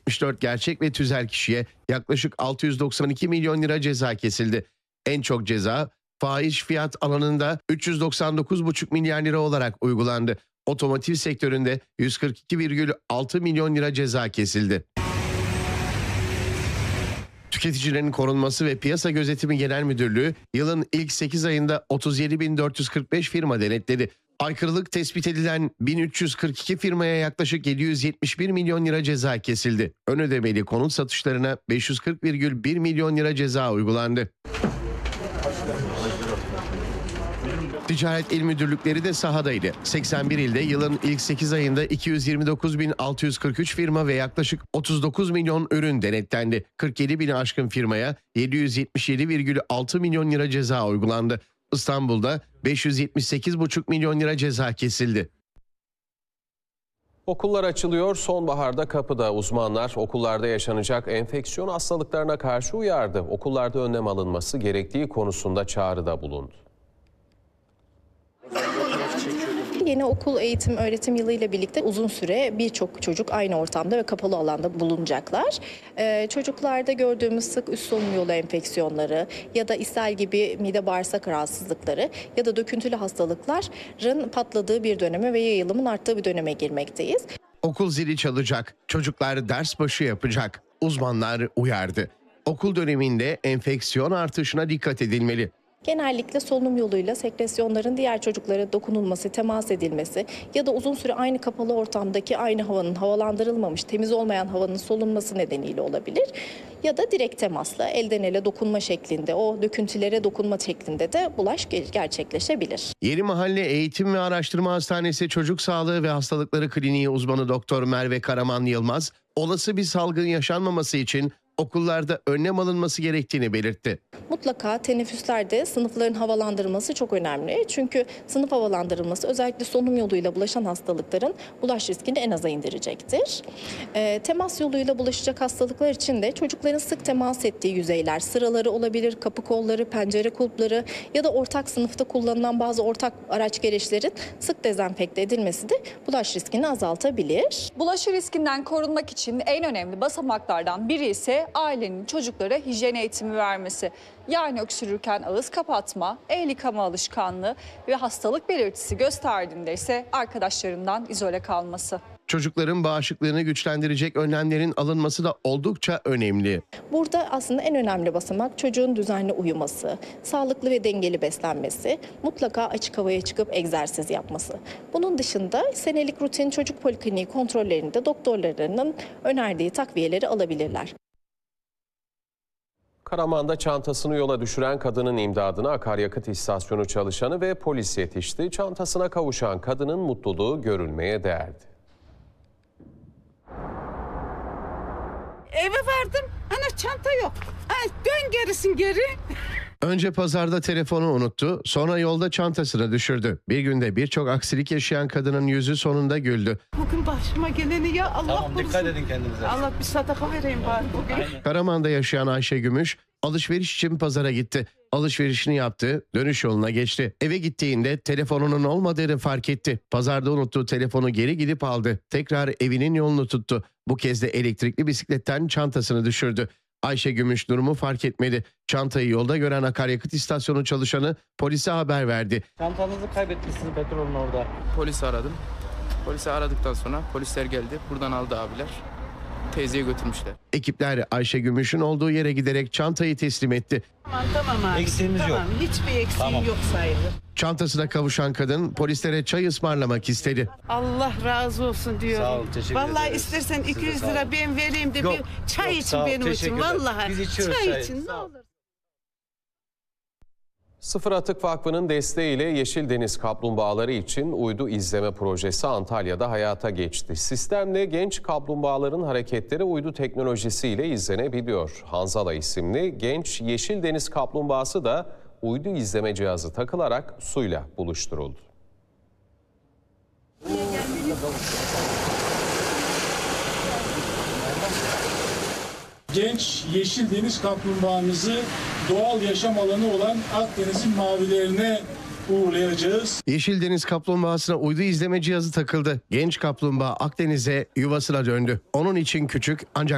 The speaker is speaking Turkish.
74 gerçek ve tüzel kişiye yaklaşık 692 milyon lira ceza kesildi. En çok ceza fahiş fiyat alanında 399,5 milyar lira olarak uygulandı. Otomotiv sektöründe 142,6 milyon lira ceza kesildi. Tüketicilerin Korunması ve Piyasa Gözetimi Genel Müdürlüğü yılın ilk 8 ayında 37.445 firma denetledi. Aykırılık tespit edilen 1342 firmaya yaklaşık 771 milyon lira ceza kesildi. Ön ödemeli konut satışlarına 540,1 milyon lira ceza uygulandı. Ticaret İl Müdürlükleri de sahadaydı. 81 ilde yılın ilk 8 ayında 229.643 firma ve yaklaşık 39 milyon ürün denetlendi. 47.000'i aşkın firmaya 777,6 milyon lira ceza uygulandı. İstanbul'da 578,5 milyon lira ceza kesildi. Okullar açılıyor, sonbaharda kapıda. Uzmanlar okullarda yaşanacak enfeksiyon hastalıklarına karşı uyardı. Okullarda önlem alınması gerektiği konusunda çağrıda bulundu. Yeni okul eğitim öğretim yılı ile birlikte uzun süre birçok çocuk aynı ortamda ve kapalı alanda bulunacaklar. Çocuklarda gördüğümüz sık üst solunum yolu enfeksiyonları ya da ishal gibi mide bağırsak rahatsızlıkları ya da döküntülü hastalıkların patladığı bir döneme ve yayılımın arttığı bir döneme girmekteyiz. Okul zili çalacak, çocuklar ders başı yapacak. Uzmanlar uyardı. Okul döneminde enfeksiyon artışına dikkat edilmeli. Genellikle solunum yoluyla sekresyonların diğer çocuklara dokunulması, temas edilmesi ya da uzun süre aynı kapalı ortamdaki aynı havanın havalandırılmamış, temiz olmayan havanın solunması nedeniyle olabilir. Ya da direkt temasla elden ele dokunma şeklinde, o döküntülere dokunma şeklinde de bulaş gerçekleşebilir. Yeni Mahalle Eğitim ve Araştırma Hastanesi Çocuk Sağlığı ve Hastalıkları Kliniği uzmanı Doktor Merve Karaman Yılmaz, olası bir salgın yaşanmaması için okullarda önlem alınması gerektiğini belirtti. Mutlaka teneffüslerde sınıfların havalandırılması çok önemli. Çünkü sınıf havalandırılması özellikle solunum yoluyla bulaşan hastalıkların bulaş riskini en aza indirecektir. Temas yoluyla bulaşacak hastalıklar için de çocukların sık temas ettiği yüzeyler, sıraları olabilir, kapı kolları, pencere kulpları ya da ortak sınıfta kullanılan bazı ortak araç gereçlerin sık dezenfekte edilmesi de bulaş riskini azaltabilir. Bulaşı riskinden korunmak için en önemli basamaklardan biri ise ailenin çocuklara hijyen eğitimi vermesi. Yani öksürürken ağız kapatma, el yıkama alışkanlığı ve hastalık belirtisi gösterdiğinde ise arkadaşlarından izole kalması. Çocukların bağışıklığını güçlendirecek önlemlerin alınması da oldukça önemli. Burada aslında en önemli basamak çocuğun düzenli uyuması, sağlıklı ve dengeli beslenmesi, mutlaka açık havaya çıkıp egzersiz yapması. Bunun dışında senelik rutin çocuk polikliniği kontrollerinde doktorlarının önerdiği takviyeleri alabilirler. Karaman'da çantasını yola düşüren kadının imdadına akaryakıt istasyonu çalışanı ve polis yetişti. Çantasına kavuşan kadının mutluluğu görülmeye değerdi. Eve vardım, ana çanta yok. Dön gerisin geri. Önce pazarda telefonu unuttu, sonra yolda çantasını düşürdü. Bir günde birçok aksilik yaşayan kadının yüzü sonunda güldü. Bugün başıma geleni ya Allah Tamam, korusun. dikkat edin kendinize. Allah bir sadaka vereyim bari bugün. Karaman'da yaşayan Ayşe Gümüş alışveriş için pazara gitti. Alışverişini yaptı, dönüş yoluna geçti. Eve gittiğinde telefonunun olmadığını fark etti. Pazarda unuttuğu telefonu geri gidip aldı. Tekrar evinin yolunu tuttu. Bu kez de elektrikli bisikletten çantasını düşürdü. Ayşe Gümüş durumu fark etmedi. Çantayı yolda gören akaryakıt istasyonu çalışanı polise haber verdi. Çantanızı kaybetmişsiniz petrolün orada. Polisi aradım. Polisi aradıktan sonra polisler geldi. Buradan aldı abiler. Teyzeye götürmüşler. Ekipler Ayşe Gümüş'ün olduğu yere giderek çantayı teslim etti. Tamam abi. Eksiğimiz yok. Hiçbir eksiğim Tamam. yok sayılır. Çantasına kavuşan kadın polislere çay ısmarlamak istedi. Allah razı olsun diyorum. Sağ ol, teşekkür Vallahi ederiz. istersen Size 200 sağ ol. lira ben vereyim de Yok, bir çay yok, için sağ ol, benim için. teşekkürler. Vallahi Biz içiyoruz çay çayı. için ne Sağ ol. olur. Sıfır Atık Vakfı'nın desteğiyle Yeşil Deniz kaplumbağaları için uydu izleme projesi Antalya'da hayata geçti. Sistemle genç kaplumbağaların hareketleri uydu teknolojisiyle izlenebiliyor. Hanzala isimli genç Yeşil Deniz kaplumbağası da uydu izleme cihazı takılarak suyla buluşturuldu. Genç yeşil deniz kaplumbağamızı doğal yaşam alanı olan Akdeniz'in mavilerine uğurlayacağız. Yeşil Deniz kaplumbağasına uydu izleme cihazı takıldı. Genç kaplumbağa Akdeniz'e, yuvasına döndü. Onun için küçük ancak